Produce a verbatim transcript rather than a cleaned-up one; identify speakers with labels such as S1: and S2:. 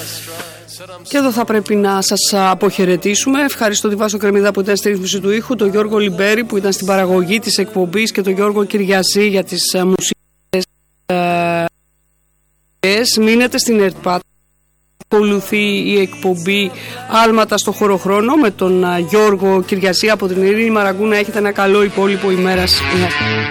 S1: Και εδώ θα πρέπει να σας αποχαιρετήσουμε. Ευχαριστώ τη Βάσο Κρεμμύδα που ήταν στη ρύθμιση του ήχου, τον Γιώργο Λιμπέρη που ήταν στην παραγωγή της εκπομπής και τον Γιώργο Κυριαζή για τις μουσικές. Μείνετε στην ΕΡΤΠΑΤ. Ακολουθεί η εκπομπή Άλματα στο χωροχρόνο με τον Γιώργο Κυριαζή από την Ειρήνη Μαραγκούνα. Έχετε ένα καλό υπόλοιπο ημέρας.